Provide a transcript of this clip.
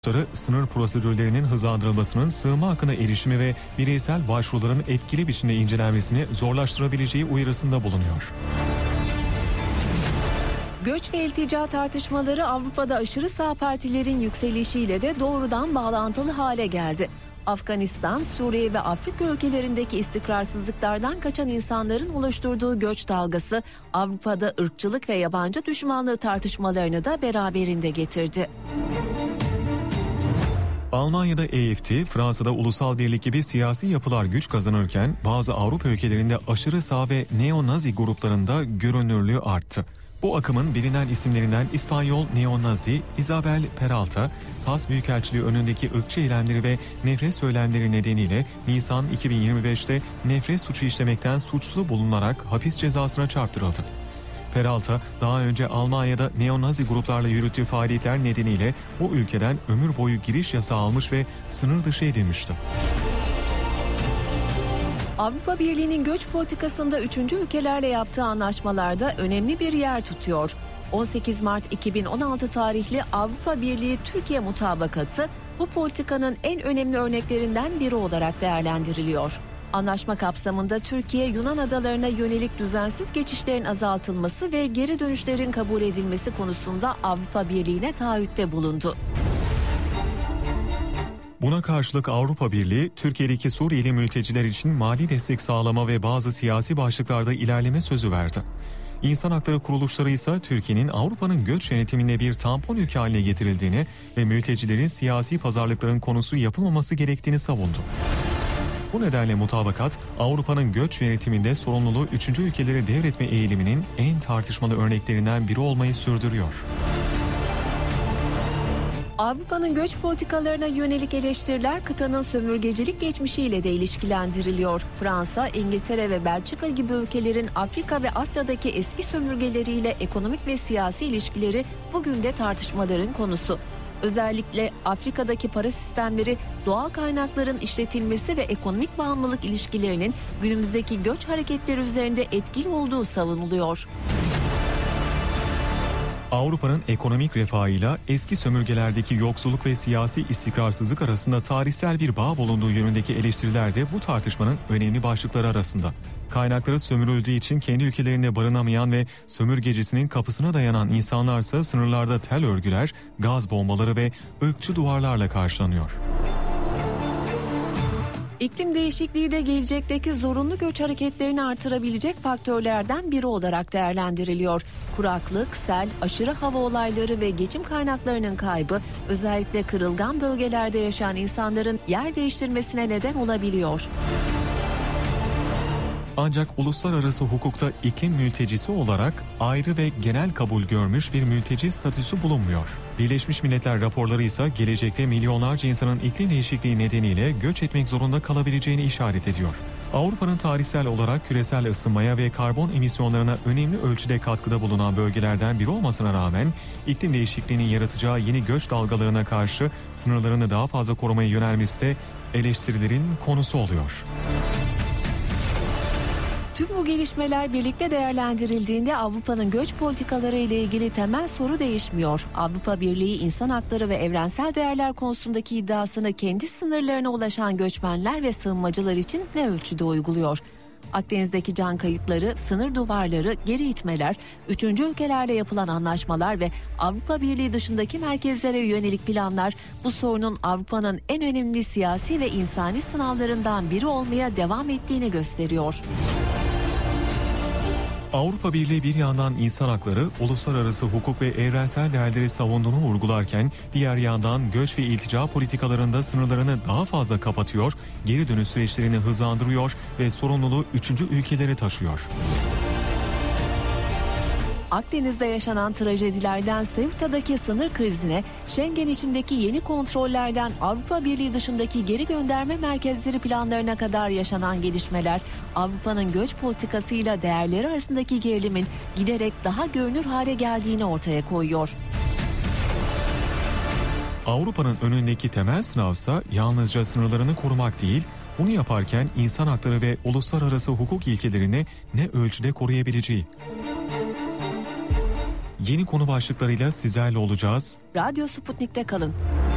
sınır prosedürlerinin hızlandırılmasının sığınma hakkına erişimi ve bireysel başvuruların etkili biçimde incelenmesini zorlaştırabileceği uyarısında bulunuyor. Göç ve iltica tartışmaları Avrupa'da aşırı sağ partilerin yükselişiyle de doğrudan bağlantılı hale geldi. Afganistan, Suriye ve Afrika ülkelerindeki istikrarsızlıklardan kaçan insanların oluşturduğu göç dalgası Avrupa'da ırkçılık ve yabancı düşmanlığı tartışmalarını da beraberinde getirdi. Almanya'da AfD, Fransa'da Ulusal Birlik gibi siyasi yapılar güç kazanırken bazı Avrupa ülkelerinde aşırı sağ ve neo-Nazi gruplarında görünürlüğü arttı. Bu akımın bilinen isimlerinden İspanyol neo-Nazi Isabel Peralta, Fas Büyükelçiliği önündeki ırkçı eylemleri ve nefret söylemleri nedeniyle Nisan 2025'te nefret suçu işlemekten suçlu bulunarak hapis cezasına çarptırıldı. Peralta, daha önce Almanya'da neo-Nazi gruplarla yürüttüğü faaliyetler nedeniyle bu ülkeden ömür boyu giriş yasağı almış ve sınır dışı edilmişti. Avrupa Birliği'nin göç politikasında 3. ülkelerle yaptığı anlaşmalarda önemli bir yer tutuyor. 18 Mart 2016 tarihli Avrupa Birliği Türkiye mutabakatı bu politikanın en önemli örneklerinden biri olarak değerlendiriliyor. Anlaşma kapsamında Türkiye, Yunan adalarına yönelik düzensiz geçişlerin azaltılması ve geri dönüşlerin kabul edilmesi konusunda Avrupa Birliği'ne taahhütte bulundu. Buna karşılık Avrupa Birliği, Türkiye'deki Suriyeli mülteciler için mali destek sağlama ve bazı siyasi başlıklarda ilerleme sözü verdi. İnsan hakları kuruluşları ise Türkiye'nin Avrupa'nın göç yönetiminde bir tampon ülke haline getirildiğini ve mültecilerin siyasi pazarlıkların konusu yapılmaması gerektiğini savundu. Bu nedenle mutabakat, Avrupa'nın göç yönetiminde sorumluluğu 3. ülkelere devretme eğiliminin en tartışmalı örneklerinden biri olmayı sürdürüyor. Avrupa'nın göç politikalarına yönelik eleştiriler kıtanın sömürgecilik geçmişiyle de ilişkilendiriliyor. Fransa, İngiltere ve Belçika gibi ülkelerin Afrika ve Asya'daki eski sömürgeleriyle ekonomik ve siyasi ilişkileri bugün de tartışmaların konusu. Özellikle Afrika'daki para sistemleri, doğal kaynakların işletilmesi ve ekonomik bağımlılık ilişkilerinin günümüzdeki göç hareketleri üzerinde etkili olduğu savunuluyor. Avrupa'nın ekonomik refahıyla eski sömürgelerdeki yoksulluk ve siyasi istikrarsızlık arasında tarihsel bir bağ bulunduğu yönündeki eleştiriler de bu tartışmanın önemli başlıkları arasında. Kaynakları sömürüldüğü için kendi ülkelerinde barınamayan ve sömürgecisinin kapısına dayanan insanlarsa sınırlarda tel örgüler, gaz bombaları ve ırkçı duvarlarla karşılanıyor. İklim değişikliği de gelecekteki zorunlu göç hareketlerini artırabilecek faktörlerden biri olarak değerlendiriliyor. Kuraklık, sel, aşırı hava olayları ve geçim kaynaklarının kaybı özellikle kırılgan bölgelerde yaşayan insanların yer değiştirmesine neden olabiliyor. Ancak uluslararası hukukta iklim mültecisi olarak ayrı ve genel kabul görmüş bir mülteci statüsü bulunmuyor. Birleşmiş Milletler raporları ise gelecekte milyonlarca insanın iklim değişikliği nedeniyle göç etmek zorunda kalabileceğini işaret ediyor. Avrupa'nın tarihsel olarak küresel ısınmaya ve karbon emisyonlarına önemli ölçüde katkıda bulunan bölgelerden biri olmasına rağmen iklim değişikliğinin yaratacağı yeni göç dalgalarına karşı sınırlarını daha fazla korumaya yönelmesi de eleştirilerin konusu oluyor. Tüm bu gelişmeler birlikte değerlendirildiğinde Avrupa'nın göç politikaları ile ilgili temel soru değişmiyor. Avrupa Birliği insan hakları ve evrensel değerler konusundaki iddiasını kendi sınırlarına ulaşan göçmenler ve sığınmacılar için ne ölçüde uyguluyor? Akdeniz'deki can kayıpları, sınır duvarları, geri itmeler, 3. ülkelerle yapılan anlaşmalar ve Avrupa Birliği dışındaki merkezlere yönelik planlar bu sorunun Avrupa'nın en önemli siyasi ve insani sınavlarından biri olmaya devam ettiğini gösteriyor. Avrupa Birliği bir yandan insan hakları, uluslararası hukuk ve evrensel değerleri savunduğunu vurgularken diğer yandan göç ve iltica politikalarında sınırlarını daha fazla kapatıyor, geri dönüş süreçlerini hızlandırıyor ve sorumluluğu 3. ülkelere taşıyor. Akdeniz'de yaşanan trajedilerden Ceuta'daki sınır krizine, Schengen içindeki yeni kontrollerden Avrupa Birliği dışındaki geri gönderme merkezleri planlarına kadar yaşanan gelişmeler, Avrupa'nın göç politikasıyla değerleri arasındaki gerilimin giderek daha görünür hale geldiğini ortaya koyuyor. Avrupa'nın önündeki temel sınavsa yalnızca sınırlarını korumak değil, bunu yaparken insan hakları ve uluslararası hukuk ilkelerini ne ölçüde koruyabileceği. Yeni konu başlıklarıyla sizlerle olacağız. Radyo Sputnik'te kalın.